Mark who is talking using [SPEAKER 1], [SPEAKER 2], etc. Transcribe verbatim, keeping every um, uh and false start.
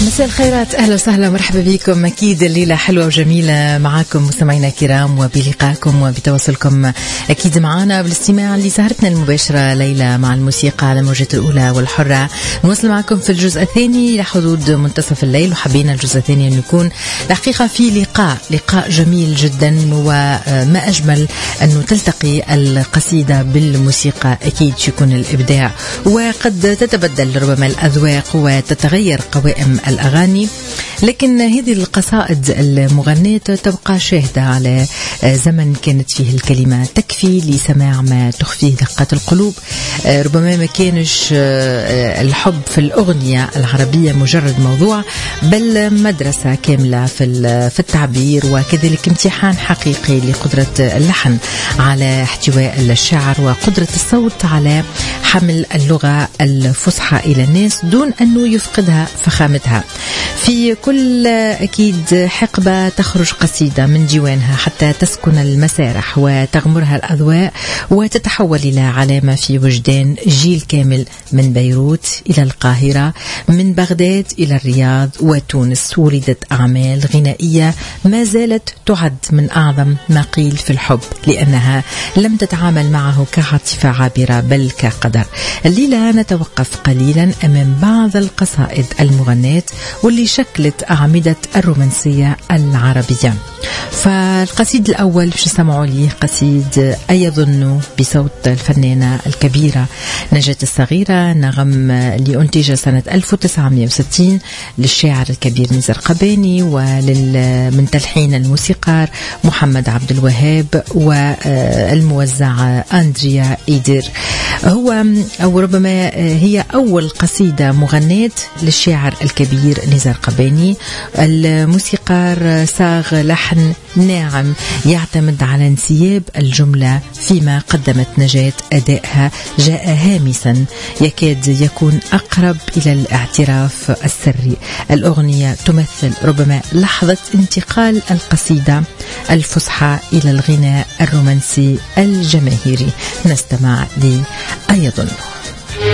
[SPEAKER 1] مساء الخيرات، أهلا وسهلا مرحبا بكم. أكيد الليلة حلوة وجميلة معاكم مستمعينا الكرام، وبلقائكم وبتواصلكم أكيد معنا بالاستماع لسهرتنا المباشرة ليلة مع الموسيقى على موجة الأولى والحرة. نواصل معكم في الجزء الثاني لحدود منتصف الليل، وحبينا الجزء الثاني أن يكون الحقيقة في لقاء لقاء جميل جدا، وما أجمل أنه تلتقي القصيدة بالموسيقى. أكيد يكون الإبداع، وقد تتبدل ربما الأذواق وتتغير قوائم الأغاني، لكن هذه القصائد المغنية تبقى شاهدة على زمن كانت فيه الكلمة تكفي لسماع ما تخفيه دقات القلوب. ربما ما كانش الحب في الأغنية العربية مجرد موضوع، بل مدرسة كاملة في التعبير، وكذلك امتحان حقيقي لقدرة اللحن على احتواء الشعر، وقدرة الصوت على حمل اللغة الفصحى إلى الناس دون أنه يفقدها فخامتها. في كل أكيد حقبة تخرج قصيدة من ديوانها حتى تسكن المسارح وتغمرها الأذواق، وتتحول إلى علامة في وجدان جيل كامل، من بيروت إلى القاهرة، من بغداد إلى الرياض وتونس. ولدت أعمال غنائية ما زالت تعد من أعظم ما قيل في الحب، لأنها لم تتعامل معه كعاطفة عابرة بل كقدر. الليلة نتوقف قليلا أمام بعض القصائد المغنية واللي شكلت أعمدة الرومانسية العربية. فالقصيد الأول باش نسمعوا ليه قصيد أيظن بصوت الفنانة الكبيرة نجاة الصغيرة، نغم اللي أنتج سنة ألف وتسعمائة وستين للشاعر الكبير نزار قباني، ومن تلحين الموسيقار محمد عبد الوهاب، والموزع أندريا إيدر. هو أو ربما هي أول قصيدة مغنية للشاعر الكبير نزار قباني. الموسيقار صاغ لحن ناعم يعتمد على انسياب الجملة، فيما قدمت نجاة أدائها جاء هامسا يكاد يكون أقرب إلى الاعتراف السري. الأغنية تمثل ربما لحظة انتقال القصيدة الفصحى إلى الغناء الرومانسي الجماهيري. نستمع لأيظن.